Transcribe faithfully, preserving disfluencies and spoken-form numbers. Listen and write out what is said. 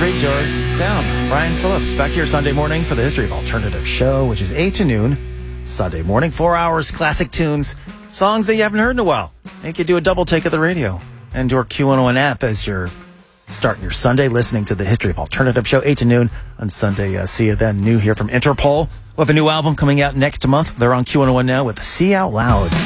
three doors down. Brian Phillips back here Sunday morning for the History of Alternative show, which is eight to noon. Sunday morning, four hours, classic tunes, songs that you haven't heard in a while. Make you do a double take of the radio and your Q one oh one app as you're starting your Sunday listening to the History of Alternative show, eight to noon on Sunday. Uh, see you then. New here from Interpol. We'll have a new album coming out next month. They're on Q one oh one now with See Out Loud.